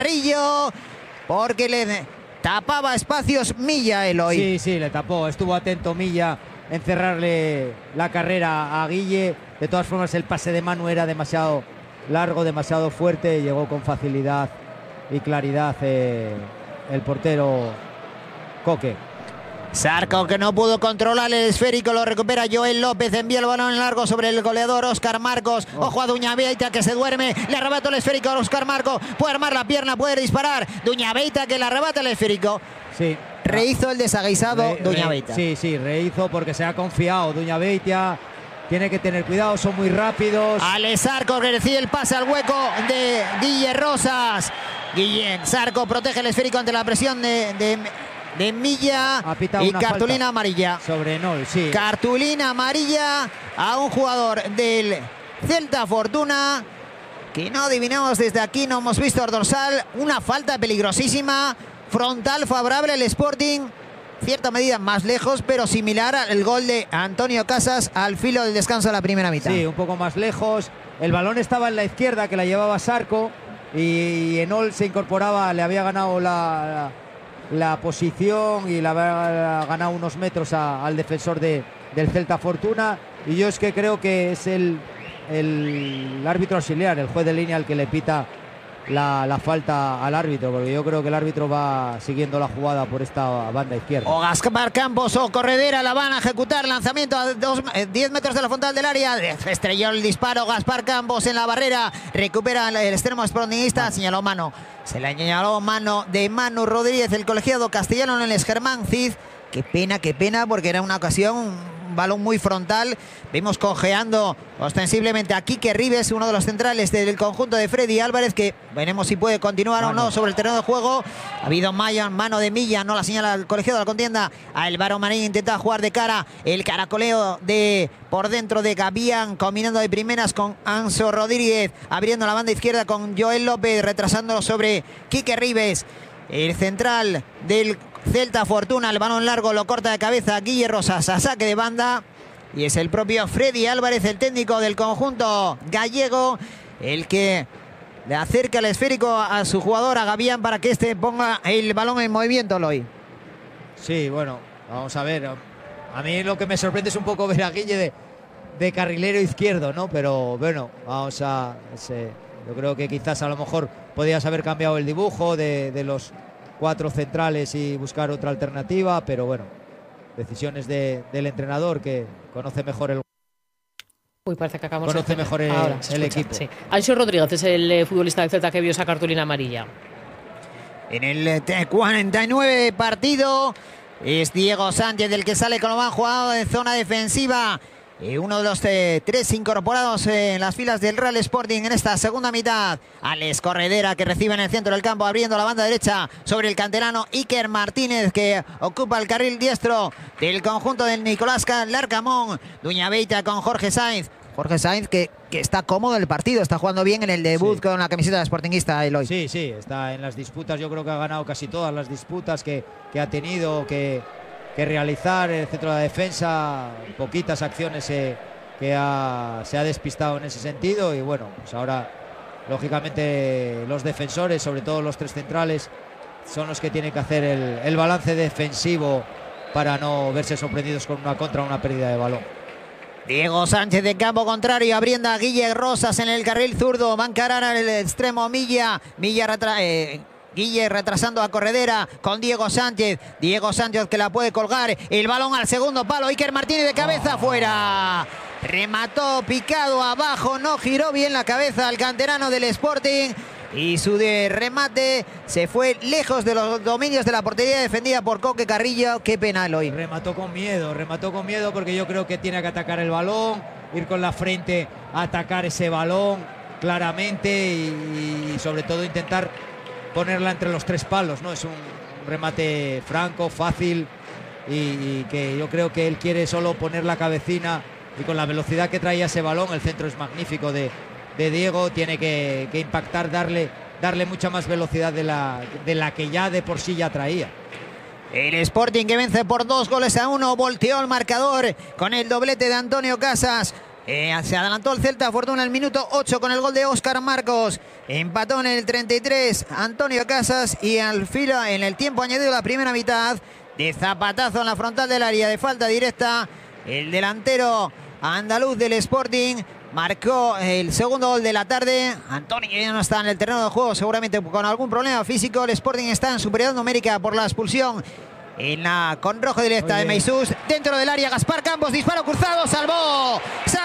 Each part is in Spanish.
Carrillo, porque le tapaba espacios Milla, Eloy. Sí, le tapó, estuvo atento Milla en cerrarle la carrera a Guille. De todas formas, el pase de Manu era demasiado largo, demasiado fuerte, llegó con facilidad y claridad el portero Coque. Zarco, que no pudo controlar el esférico, lo recupera Joel López, envía el balón en largo sobre el goleador Óscar Marcos. Ojo a Duñabeita, que se duerme, le arrebata el esférico a Óscar Marcos, puede armar la pierna, puede disparar. Duñabeita, que le arrebata el esférico. Sí. Rehizo el desaguisado Duñabeita. Sí, rehizo porque se ha confiado Duñabeita. Tiene que tener cuidado, son muy rápidos. Alex Zarco, que recibe el pase al hueco de Guille Rosas. Guillén Zarco protege el esférico ante la presión de Milla y cartulina amarilla sobre Nol, sí. Cartulina amarilla a un jugador del Celta Fortuna que no adivinamos desde aquí, no hemos visto el dorsal. Una falta peligrosísima, frontal favorable al Sporting, cierta medida más lejos, pero similar al gol de Antonio Casas al filo del descanso de la primera mitad. Sí, un poco más lejos. El balón estaba en la izquierda, que la llevaba Zarco, y Enol se incorporaba, le había ganado la posición y le había ganado unos metros al defensor del Celta Fortuna. Y yo es que creo que es el árbitro auxiliar, el juez de línea, el que le pita la falta al árbitro, porque yo creo que el árbitro va siguiendo la jugada por esta banda izquierda. O Gaspar Campos o Corredera la van a ejecutar, lanzamiento a 10 metros de la frontal del área, estrelló el disparo Gaspar Campos en la barrera, recupera el extremo sportingista, señaló mano, se le señaló mano de Manu Rodríguez, el colegiado castellano en el Germán Cid. Qué pena, porque era una ocasión, un balón muy frontal. Vimos cojeando ostensiblemente a Quique Ribes, uno de los centrales del conjunto de Freddy Álvarez, que veremos si puede continuar o no sobre el terreno de juego. Ha habido mano de Milla, no la señala el colegiado de la contienda. Álvaro Marín intenta jugar de cara, el caracoleo por dentro de Gavián, combinando de primeras con Anso Rodríguez, abriendo la banda izquierda con Joel López, retrasándolo sobre Quique Ribes. El central del Celta Fortuna, el balón largo lo corta de cabeza Guille Rosas a saque de banda. Y es el propio Freddy Álvarez, el técnico del conjunto gallego, el que le acerca el esférico a su jugador, a Gavián, para que este ponga el balón en movimiento, Loy. Sí, bueno, vamos a ver. A mí lo que me sorprende es un poco ver a Guille de carrilero izquierdo, ¿no? Pero bueno, yo creo que quizás a lo mejor podías haber cambiado el dibujo de los 4 centrales y buscar otra alternativa, pero bueno, decisiones del entrenador, que conoce mejor parece que acabamos conoce mejor el equipo. Sí. Anxo Rodríguez es el futbolista del Celta que vio esa cartulina amarilla. En el 49 partido es Diego Sánchez el que sale con lo más jugado en zona defensiva. Uno de los 3 incorporados en las filas del Real Sporting en esta segunda mitad. Alex Corredera, que recibe en el centro del campo, abriendo la banda derecha sobre el canterano Iker Martínez, que ocupa el carril diestro del conjunto del Nicolás Larcamón. Duñabeita con Jorge Sainz. Jorge Sainz que está cómodo en el partido, está jugando bien en el debut con la camiseta de sportingista, Eloy. Sí, está en las disputas, yo creo que ha ganado casi todas las disputas que ha tenido que realizar el centro de la defensa. Poquitas acciones se ha despistado en ese sentido, y bueno, pues ahora lógicamente los defensores, sobre todo los 3 centrales, son los que tienen que hacer el balance defensivo para no verse sorprendidos con una contra o una pérdida de balón. Diego Sánchez de campo contrario, abriendo a Guille Rosas en el carril zurdo, va a encarar al extremo Guille retrasando a Corredera con Diego Sánchez que la puede colgar, el balón al segundo palo, Iker Martínez de cabeza, fuera, remató picado abajo, no giró bien la cabeza al canterano del Sporting, y su remate se fue lejos de los dominios de la portería defendida por Coque Carrillo. Qué pena, Eloy. Remató con miedo porque yo creo que tiene que atacar el balón, ir con la frente a atacar ese balón claramente y sobre todo intentar ponerla entre los 3 palos, ¿no? Es un remate franco, fácil, y que yo creo que él quiere solo poner la cabecina, y con la velocidad que traía ese balón, el centro es magnífico de Diego, tiene que impactar, darle mucha más velocidad de la que ya de por sí ya traía. El Sporting que vence por 2-1, volteó el marcador con el doblete de Antonio Casas. Se adelantó el Celta Fortuna en el minuto 8 con el gol de Óscar Marcos. Empató en el 33 Antonio Casas y al filo en el tiempo añadido de la primera mitad, de zapatazo en la frontal del área de falta directa, el delantero andaluz del Sporting marcó el segundo gol de la tarde. Antonio ya no está en el terreno de juego, seguramente con algún problema físico. El Sporting está en superioridad numérica por la expulsión con rojo directa de Meisús. Dentro del área, Gaspar Campos, disparo cruzado, salvó,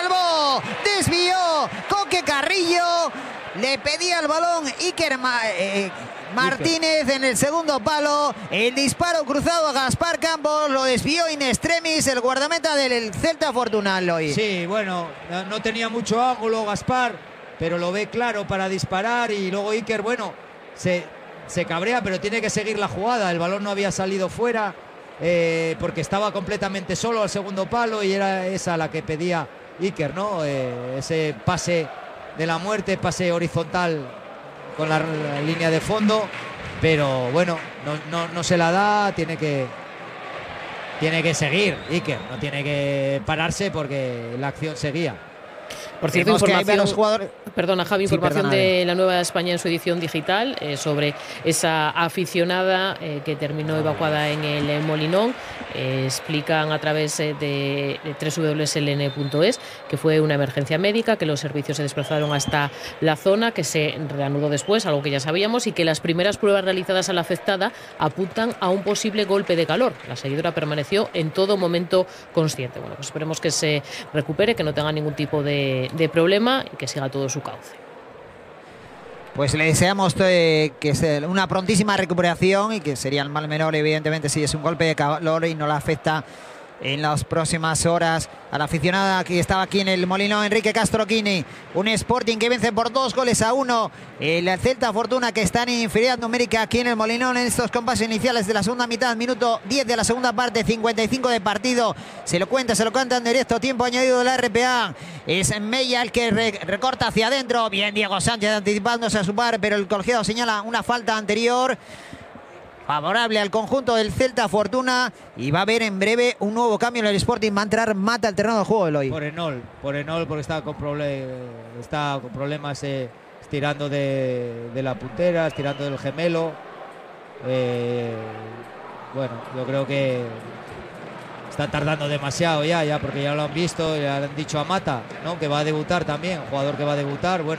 desvió Coque Carrillo, le pedía el balón Iker Martínez en el segundo palo. El disparo cruzado a Gaspar Campos, lo desvió in extremis el guardameta del Celta Fortuna. Sí, bueno, no tenía mucho ángulo Gaspar, pero lo ve claro para disparar, y luego Iker, bueno, se cabrea, pero tiene que seguir la jugada. El balón no había salido fuera porque estaba completamente solo al segundo palo, y era esa la que pedía Iker, ¿no? Ese pase de la muerte, pase horizontal con la línea de fondo, pero bueno, no se la da. Tiene que seguir Iker, no tiene que pararse porque la acción seguía. Por cierto, información, perdona Javi, información de la Nueva España en su edición digital sobre esa aficionada que terminó evacuada en el Molinón. Explican a través de www.ln.es que fue una emergencia médica, que los servicios se desplazaron hasta la zona, que se reanudó después, algo que ya sabíamos, y que las primeras pruebas realizadas a la afectada apuntan a un posible golpe de calor. La seguidora permaneció en todo momento consciente. Bueno, pues esperemos que se recupere, que no tenga ningún tipo de problema y que siga todo su cauce. Pues le deseamos que sea una prontísima recuperación, y que sería el mal menor, evidentemente, si es un golpe de calor y no la afecta en las próximas horas a la aficionada que estaba aquí en el Molinón. Enrique Castroquini, un Sporting que vence por 2-1 el Celta Fortuna, que está en inferioridad numérica aquí en el Molinón en estos compases iniciales de la segunda mitad, minuto 10 de la segunda parte, 55 de partido. Se lo cuenta en directo, tiempo añadido de la RPA. Es Mella el que recorta hacia adentro, bien Diego Sánchez anticipándose a su par, pero el colegiado señala una falta anterior favorable al conjunto del Celta Fortuna, y va a haber en breve un nuevo cambio en el Sporting. Va a entrar Mata al terreno de juego, Eloy. Por Enol, porque está con problemas estirando de la puntera, estirando del gemelo. Bueno, yo creo que está tardando demasiado ya porque ya lo han visto, ya le han dicho a Mata, ¿no?, que va a debutar también, un jugador que va a debutar. Bueno,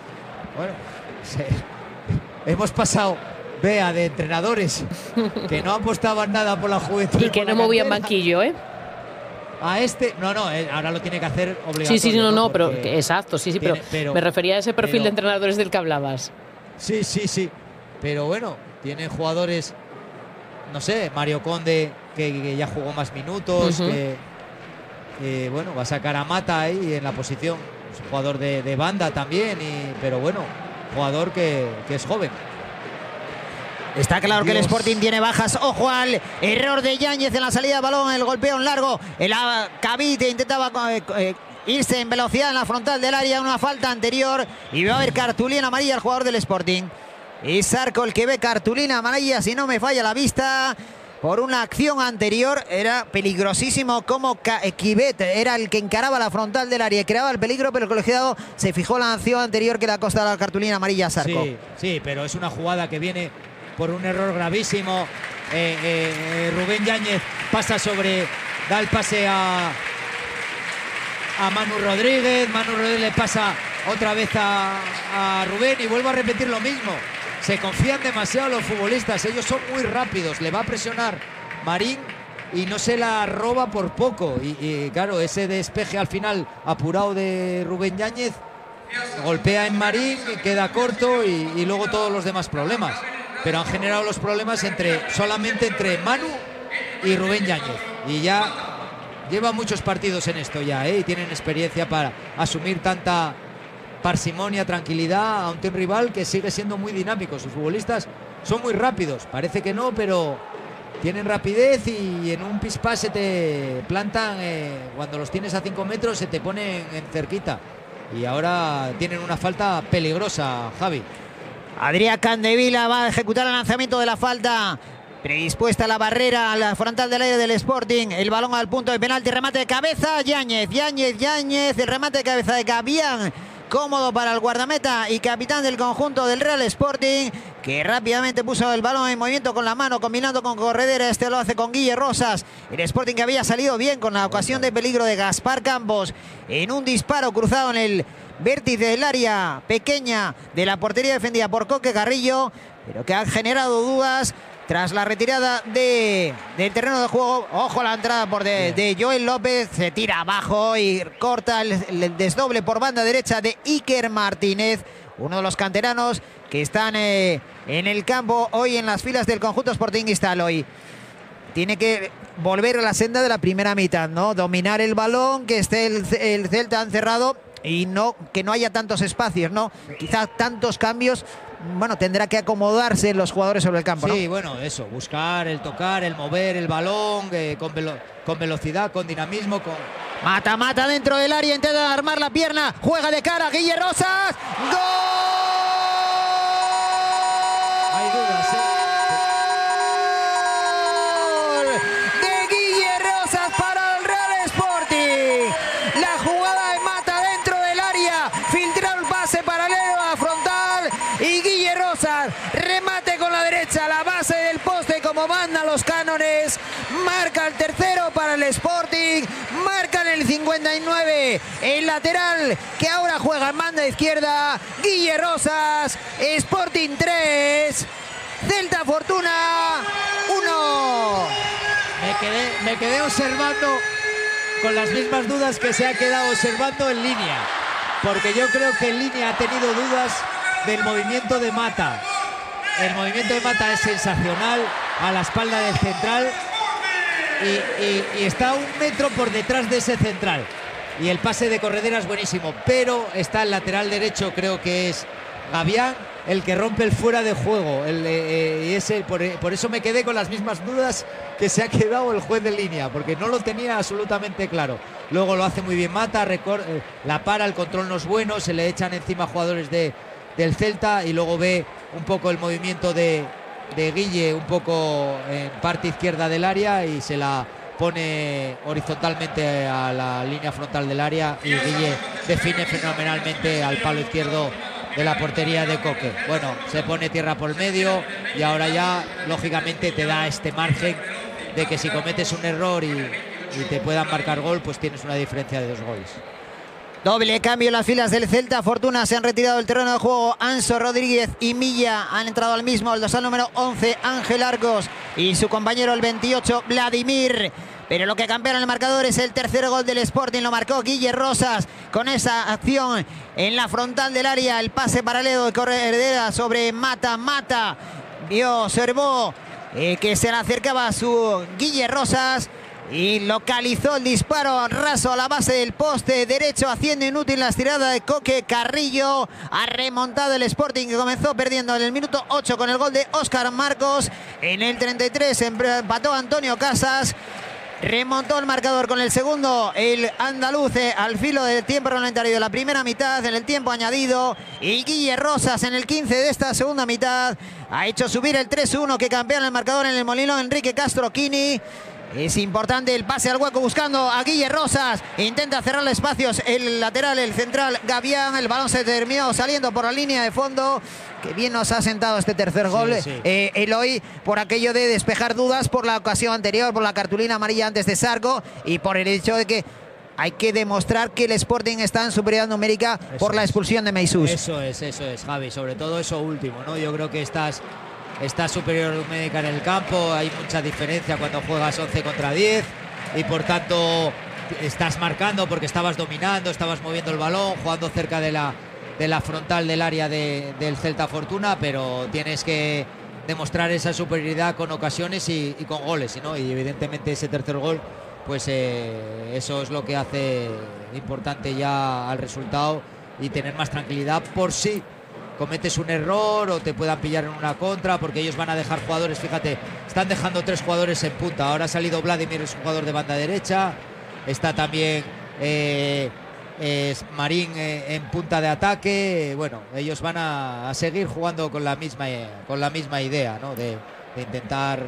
hemos pasado de entrenadores que no apostaban nada por la juventud y que no movían banquillo, a ahora lo tiene que hacer obligatorio. Sí, pero exacto, pero me refería a ese perfil de entrenadores del que hablabas. Sí, pero bueno, tiene jugadores, no sé, Mario Conde, que ya jugó más minutos, que bueno, va a sacar a Mata ahí en la posición, es un jugador de banda también, pero bueno, jugador que es joven. Está claro que el Sporting tiene bajas. Ojo al error de Yáñez en la salida de balón, el golpeo en largo. El Cavite intentaba irse en velocidad en la frontal del área, una falta anterior, y va a haber cartulina amarilla al jugador del Sporting. Es Zarco el que ve cartulina amarilla, si no me falla la vista, por una acción anterior. Era peligrosísimo como Quivet era el que encaraba la frontal del área y creaba el peligro, pero el colegiado se fijó la acción anterior que le ha costado la cartulina amarilla a Zarco. Sí, pero es una jugada que viene por un error gravísimo. Rubén Yáñez da el pase a Manu Rodríguez. Manu Rodríguez le pasa otra vez a Rubén y vuelve a repetir lo mismo. Se confían demasiado los futbolistas, ellos son muy rápidos. Le va a presionar Marín y no se la roba por poco. Y claro, ese despeje al final apurado de Rubén Yáñez golpea en Marín, queda corto, y luego todos los demás problemas. Pero han generado los problemas solamente entre Manu y Rubén Yáñez. Y ya llevan muchos partidos en esto ya, y tienen experiencia para asumir tanta parsimonia, tranquilidad ante un rival que sigue siendo muy dinámico. Sus futbolistas son muy rápidos. Parece que no, pero tienen rapidez, y en un pispás se te plantan. Cuando los tienes a 5 metros se te ponen en cerquita. Y ahora tienen una falta peligrosa, Javi. Adrián Candevila va a ejecutar el lanzamiento de la falta predispuesta a la barrera, a la frontal del área del Sporting. El balón al punto de penalti, remate de cabeza, Yáñez, el remate de cabeza de Gavián. Cómodo para el guardameta y capitán del conjunto del Real Sporting, que rápidamente puso el balón en movimiento con la mano, combinando con Corredera. Este lo hace con Guille Rosas. El Sporting que había salido bien con la ocasión de peligro de Gaspar Campos en un disparo cruzado en el vértice del área pequeña de la portería defendida por Coque Carrillo, pero que ha generado dudas tras la retirada del terreno de juego. Ojo a la entrada de Joel López. Se tira abajo y corta el desdoble por banda derecha de Iker Martínez, uno de los canteranos que están en el campo hoy en las filas del conjunto sportinguista. Hoy tiene que volver a la senda de la primera mitad, ¿no? Dominar el balón, que esté el Celta encerrado y que no haya tantos espacios, ¿no? Quizás tantos cambios. Bueno, tendrá que acomodarse los jugadores sobre el campo, ¿no? Sí, bueno, eso, buscar, el tocar, el mover el balón con velocidad, con dinamismo, con... Mata dentro del área, intenta armar la pierna, juega de cara, Guille Rosas, ¡gol! Hay dudas, de Guille Rosas para el Real Sporting. La jugada de Mata dentro del área, filtró el pase paralelo a la frontal y Guille Rosas remate con la derecha, la base del poste como mandan los cánones. Marca el tercero para el Sporting, marca en el 59 el lateral que ahora juega en banda izquierda, Guille Rosas. Sporting 3, Celta Fortuna 1. Me quedé observando con las mismas dudas que se ha quedado observando en línea, porque yo creo que en línea ha tenido dudas del movimiento de Mata. El movimiento de Mata es sensacional a la espalda del central y está 1 metro por detrás de ese central, y el pase de Corredera es buenísimo, pero está el lateral derecho, creo que es Gavián, el que rompe el fuera de juego, por eso me quedé con las mismas dudas que se ha quedado el juez de línea, porque no lo tenía absolutamente claro. Luego lo hace muy bien Mata, la para, el control no es bueno, se le echan encima jugadores del Celta, y luego ve un poco el movimiento de Guille un poco en parte izquierda del área y se la pone horizontalmente a la línea frontal del área, y Guille define fenomenalmente al palo izquierdo de la portería de Coque. Bueno, se pone tierra por medio y ahora ya lógicamente te da este margen de que si cometes un error y te puedan marcar gol, pues tienes una diferencia de 2 goles. Doble cambio en las filas del Celta Fortuna. Se han retirado del terreno de juego Anso Rodríguez y Milla. Han entrado al mismo el dorsal número 11, Ángel Arcos, y su compañero el 28, Vladimir. Pero lo que cambiaron el marcador es el tercer gol del Sporting. Lo marcó Guille Rosas con esa acción en la frontal del área. El pase paralelo de Corredera sobre Mata. Mata observó que se le acercaba a su Guille Rosas y localizó el disparo raso a la base del poste derecho, haciendo inútil la estirada de Coque Carrillo. Ha remontado el Sporting, que comenzó perdiendo en el minuto 8 con el gol de Óscar Marcos. En el 33 empató Antonio Casas. Remontó el marcador con el segundo, el andaluz, al filo del tiempo reglamentario de la primera mitad, en el tiempo añadido. Y Guille Rosas en el 15 de esta segunda mitad ha hecho subir el 3-1 que campeona el marcador en el Molinón Enrique Castro Quini. Es importante el pase al hueco buscando a Guille Rosas. Intenta cerrarle espacios el lateral, el central Gavián. El balón se terminó saliendo por la línea de fondo. Que bien nos ha sentado este tercer gol, sí. Eloy, por aquello de despejar dudas por la ocasión anterior, por la cartulina amarilla antes de Sarco, y por el hecho de que hay que demostrar que el Sporting está en superioridad numérica por la expulsión de Meisús. Eso es, Javi. Sobre todo eso último, ¿no? Yo creo que está superior numérica en el campo. Hay mucha diferencia cuando juegas 11 contra 10 y por tanto estás marcando porque estabas dominando, estabas moviendo el balón, jugando cerca de la frontal del área del Celta Fortuna, pero tienes que demostrar esa superioridad con ocasiones y con goles, ¿no? Y evidentemente ese tercer gol, pues eso es lo que hace importante ya al resultado y tener más tranquilidad por si cometes un error o te puedan pillar en una contra, porque ellos van a dejar jugadores, fíjate, están dejando 3 jugadores en punta. Ahora ha salido Vladimir, es un jugador de banda derecha, está también Marín en punta de ataque. Bueno, ellos van a seguir jugando con la misma idea, ¿no? De intentar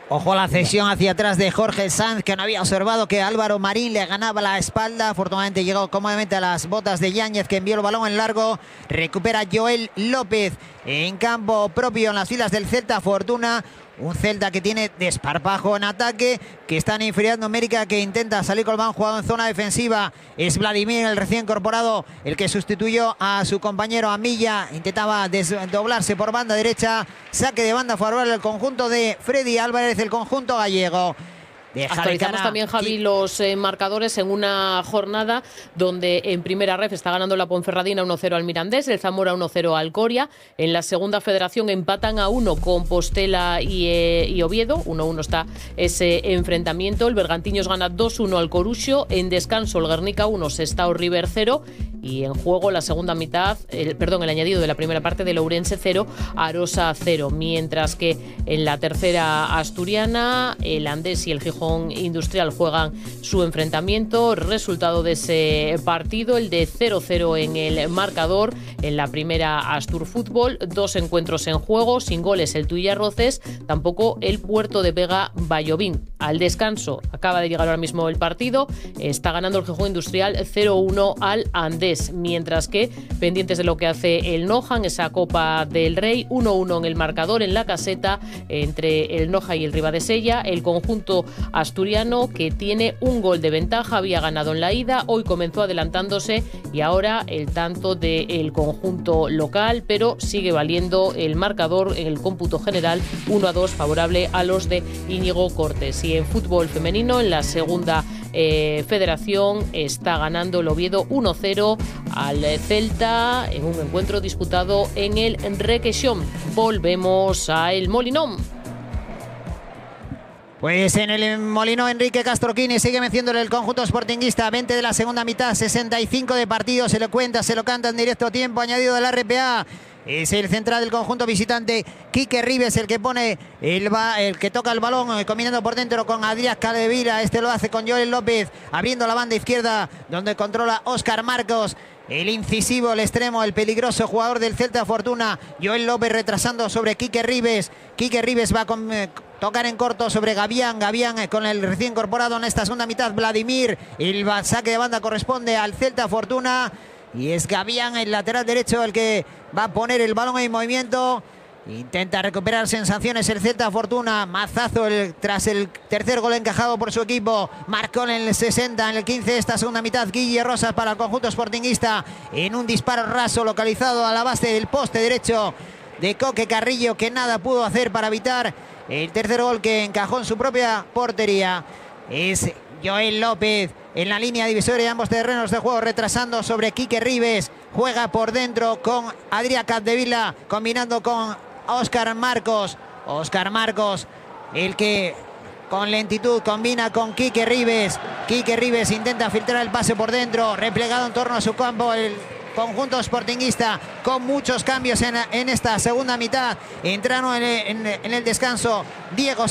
Ojo a la cesión hacia atrás de Jorge Sanz, que no había observado que Álvaro Marín le ganaba la espalda. Afortunadamente llegó cómodamente a las botas de Yáñez, que envió el balón en largo. Recupera Joel López en campo propio en las filas del Celta Fortuna. Un Celta que tiene desparpajo en ataque, que está en inferioridad numérica, que intenta salir con el balón jugado en zona defensiva. Es Vladimir, el recién incorporado, el que sustituyó a su compañero Amilla. Intentaba desdoblarse por banda derecha. Saque de banda favorable al conjunto de Freddy Álvarez, el conjunto gallego. Actualizamos también, Javi, los marcadores en una jornada donde en primera ref está ganando la Ponferradina 1-0 al Mirandés, el Zamora 1-0 al Coria. En la segunda federación empatan a 1 Compostela y Oviedo. 1-1 está ese enfrentamiento. El Bergantiños gana 2-1 al Coruxo. En descanso el Guernica 1, Sestao River 0. Y en juego la segunda mitad, el añadido de la primera parte del Ourense 0, Arosa 0. Mientras que en la tercera asturiana, el Andés y el Gijón Industrial juegan su enfrentamiento. Resultado de ese partido, el de 0-0 en el marcador. En la primera Astur Fútbol, 2 encuentros en juego, sin goles el Tuilla Roces, tampoco el Puerto de Vega Vallovín. Al descanso acaba de llegar ahora mismo el partido, está ganando el Gijón Industrial 0-1 al Andés, mientras que pendientes de lo que hace el Noja, esa Copa del Rey, 1-1 en el marcador en la caseta entre el Noja y el Ribadesella. El conjunto asturiano, que tiene un gol de ventaja, había ganado en la ida, hoy comenzó adelantándose y ahora el tanto del conjunto local, pero sigue valiendo el marcador en el cómputo general 1-2 favorable a los de Íñigo Cortés. Y en fútbol femenino, en la segunda federación, está ganando el Oviedo 1-0 al Celta en un encuentro disputado en el Requexón. Volvemos a El Molinón. Pues en el Molinón, Enrique Castroquini sigue venciéndole el conjunto sportinguista. 20 de la segunda mitad, 65 de partido. Se lo cuenta, se lo canta en directo, tiempo añadido del RPA. Es el central del conjunto visitante, Quique Ribes, el que pone el que toca el balón, combinando por dentro con Adrián Cadevila. Este lo hace con Joel López, abriendo la banda izquierda, donde controla Óscar Marcos. El incisivo, el extremo, el peligroso jugador del Celta Fortuna. Joel López retrasando sobre Quique Ribes. Quique Ribes va a tocar en corto sobre Gavián. Gavián con el recién incorporado en esta segunda mitad, Vladimir. El saque de banda corresponde al Celta Fortuna. Y es Gavián, el lateral derecho, el que va a poner el balón en movimiento. Intenta recuperar sensaciones el Celta Fortuna. Mazazo tras el tercer gol encajado por su equipo. Marcó en el 60, en el 15 esta segunda mitad. Guille Rosas para el conjunto sportinguista en un disparo raso localizado a la base del poste derecho de Coque Carrillo, que nada pudo hacer para evitar el tercer gol que encajó en su propia portería. Es Joel López en la línea divisoria de ambos terrenos de juego, retrasando sobre Quique Ribes. Juega por dentro con Adrián Capdevila, combinando con Óscar Marcos. Óscar Marcos, el que con lentitud combina con Quique Ribes. Quique Ribes intenta filtrar el pase por dentro, replegado en torno a su campo el conjunto sportinguista, con muchos cambios en esta segunda mitad. Entraron en el descanso Diego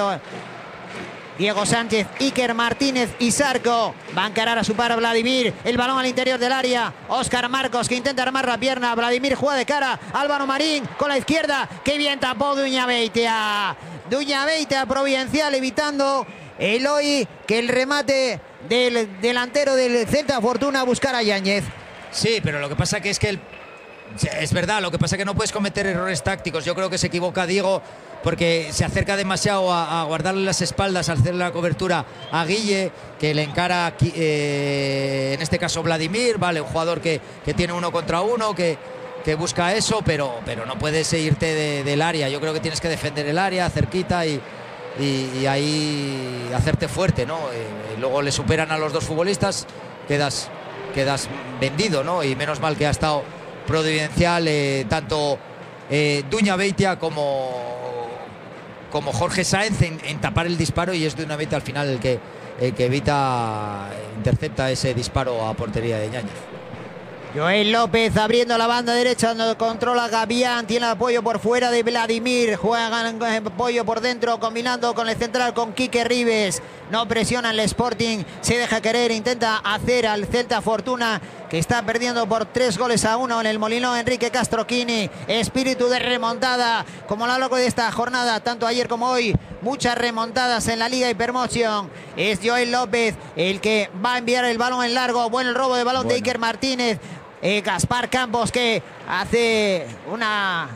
Sánchez, Iker Martínez y Zarco. Va a encarar a su par Vladimir. El balón al interior del área. Óscar Marcos, que intenta armar la pierna. Vladimir juega de cara. Álvaro Marín con la izquierda. Qué bien tapó Duñabeitia. Duñabeitia Providencial, evitando Eloy que el remate del delantero del Celta Fortuna buscar a Yáñez. Sí, pero lo que pasa que es que es verdad, lo que pasa es que no puedes cometer errores tácticos. Yo creo que se equivoca Diego porque se acerca demasiado a guardarle las espaldas, al hacer la cobertura a Guille, que le encara en este caso Vladimir, vale, un jugador que tiene 1 contra 1, que busca eso, pero no puedes irte del área. Yo creo que tienes que defender el área cerquita y ahí hacerte fuerte, ¿no? Luego le superan a los dos futbolistas, quedas vendido, ¿no? Y menos mal que ha estado providencial tanto Duñabeitia como Jorge Sáenz en tapar el disparo, y es Duñabeitia al final el que intercepta ese disparo a portería de Yáñez. Joel López abriendo la banda derecha, donde controla Gavián, tiene apoyo por fuera de Vladimir, juegan apoyo por dentro, combinando con el central, con Quique Ribes. No presiona el Sporting, se deja querer, intenta hacer al Celta Fortuna, que está perdiendo por 3-1 en el Molinón. Enrique Castroquini, espíritu de remontada, como a lo largo de esta jornada, tanto ayer como hoy, muchas remontadas en la Liga Hypermotion. Es Joel López el que va a enviar el balón en largo. Bueno, el robo de balón de Iker Martínez. Gaspar Campos que hace una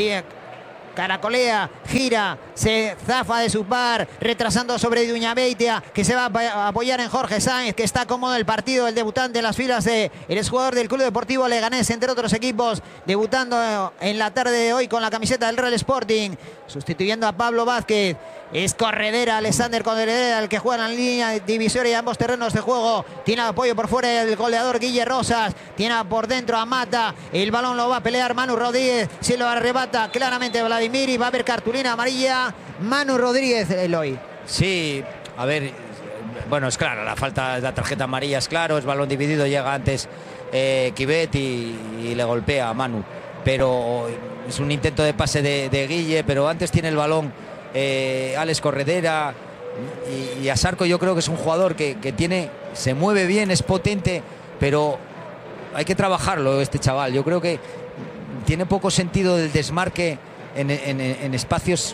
caracolea, gira, se zafa de su par, retrasando sobre Duñabeitia, que se va a apoyar en Jorge Sainz, que está cómodo en el partido, el debutante en las filas de el exjugador del Club Deportivo Leganés, entre otros equipos, debutando en la tarde de hoy con la camiseta del Real Sporting, sustituyendo a Pablo Vázquez. Es Corredera, Alexander Corredera, el que juega en la línea divisoria de ambos terrenos de juego. Tiene apoyo por fuera el goleador Guille Rosas. Tiene por dentro a Mata. El balón lo va a pelear Manu Rodríguez. Se lo arrebata claramente Vladimir y va a haber cartulina amarilla. Manu Rodríguez, Eloy. Sí, a ver, bueno, es claro, la falta de la tarjeta amarilla es claro. Es balón dividido, llega antes Quivet y le golpea a Manu. Pero es un intento de pase de Guille, pero antes tiene el balón Alex Corredera y Asarco. Yo creo que es un jugador que se mueve bien, es potente, pero hay que trabajarlo este chaval. Yo creo que tiene poco sentido del desmarque en espacios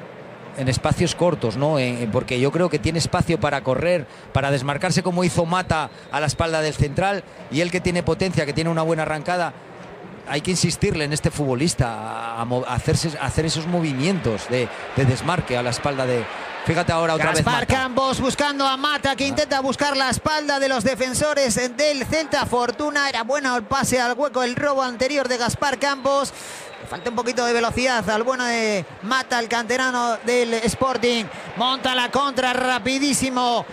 cortos, ¿no? Porque yo creo que tiene espacio para correr, para desmarcarse como hizo Mata a la espalda del central, y él que tiene potencia, que tiene una buena arrancada. Hay que insistirle en este futbolista a hacer esos movimientos de desmarque a la espalda de... Fíjate ahora otra vez Gaspar Campos buscando a Mata, que intenta buscar la espalda de los defensores del Celta Fortuna. Era bueno el pase al hueco, el robo anterior de Gaspar Campos. Falta un poquito de velocidad al bueno de Mata, el canterano del Sporting. Monta la contra rapidísimo.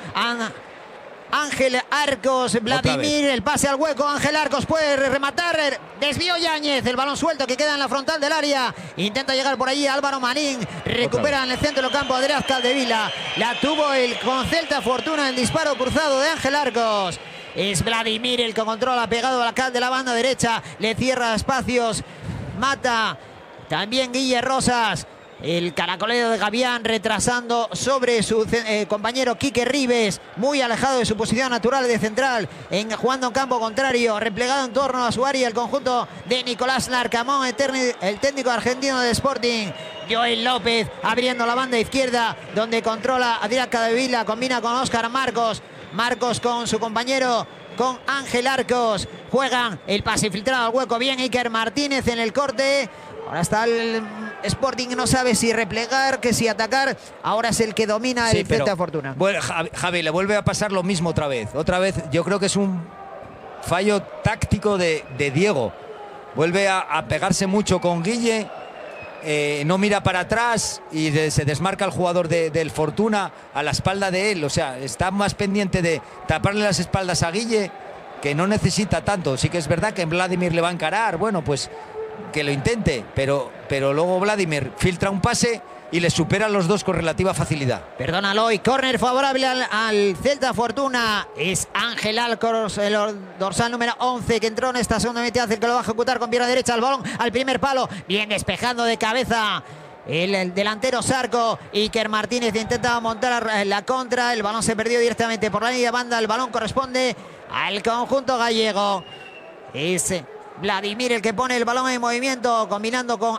Ángel Arcos, Vladimir, el pase al hueco, Ángel Arcos puede rematar, desvió Yáñez, el balón suelto que queda en la frontal del área, intenta llegar por allí Álvaro Marín, recupera en el centro del campo Adrián Capdevila, la tuvo el con Celta Fortuna, el disparo cruzado de Ángel Arcos, es Vladimir el que controla, pegado a la cal de la banda derecha, le cierra espacios, Mata, también Guille Rosas. El caracoleo de Gavián retrasando sobre su compañero Quique Ribes, muy alejado de su posición natural de central, jugando en campo contrario, replegado en torno a su área el conjunto de Nicolás Larcamón, el técnico argentino de Sporting. Joel López abriendo la banda izquierda, donde controla Adrián Capdevila, combina con Óscar Marcos, Marcos con su compañero, con Ángel Arcos, juegan el pase filtrado al hueco, bien Iker Martínez en el corte. Ahora está el Sporting, no sabe si replegar, que si atacar. Ahora es el que domina el Celta Fortuna. Bueno, Javi, le vuelve a pasar lo mismo otra vez. Otra vez, yo creo que es un fallo táctico de Diego. Vuelve a pegarse mucho con Guille. No mira para atrás y se desmarca el jugador del Fortuna a la espalda de él. O sea, está más pendiente de taparle las espaldas a Guille, que no necesita tanto. Sí que es verdad que Vladimir le va a encarar. Bueno, pues que lo intente, pero luego Vladimir filtra un pase y le supera a los dos con relativa facilidad. Perdónalo, y córner favorable al Celta Fortuna. Es Ángel Arcos, el dorsal número 11, que entró en esta segunda mitad, el que lo va a ejecutar con pierna derecha al balón, al primer palo, bien despejando de cabeza el delantero Sarco. Iker Martínez intentaba montar la contra, el balón se perdió directamente por la línea de banda, el balón corresponde al conjunto gallego. Es Vladimir el que pone el balón en movimiento, combinando con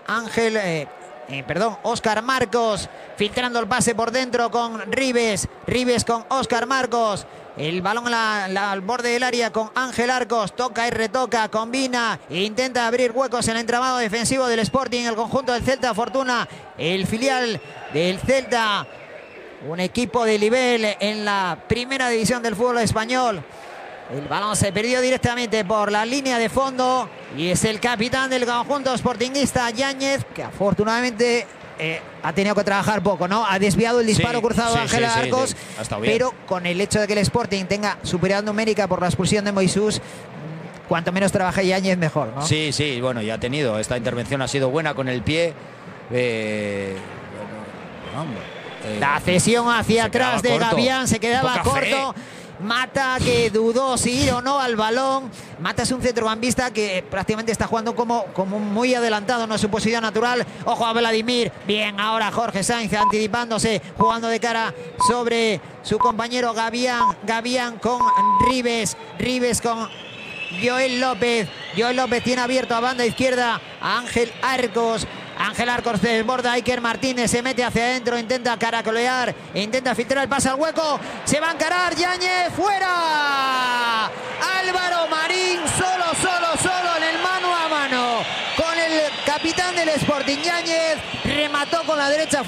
Óscar Marcos, filtrando el pase por dentro con Ribes con Óscar Marcos, el balón al borde del área con Ángel Arcos, toca y retoca, combina e intenta abrir huecos en el entramado defensivo del Sporting, el conjunto del Celta Fortuna, el filial del Celta, un equipo de nivel en la primera división del fútbol español. El balón se perdió directamente por la línea de fondo y es el capitán del conjunto sportinguista, Yáñez, que afortunadamente ha tenido que trabajar poco, ¿no? Ha desviado el disparo cruzado de Ángel Arcos, pero con el hecho de que el Sporting tenga superioridad numérica por la expulsión de Moisés, cuanto menos trabaje Yáñez, mejor, ¿no? Sí, bueno, ya ha tenido. Esta intervención ha sido buena con el pie. La cesión hacia atrás de Gavián se quedaba corto. Mata, que dudó si ir o no al balón. Mata es un centrocampista que prácticamente está jugando como muy adelantado, no es su posición natural. Ojo a Vladimir. Bien, ahora Jorge Sainz anticipándose, jugando de cara sobre su compañero Gavián. Gavián con Ribes con Joel López. Joel López tiene abierto a banda izquierda a Ángel Arcos. Ángel Arcos desborda, Iker Martínez se mete hacia adentro, intenta caracolear, intenta filtrar el pase al hueco, se va a encarar Yáñez, fuera. Álvaro Marín solo en el mano a mano con el capitán del Sporting. Yáñez remató con la derecha.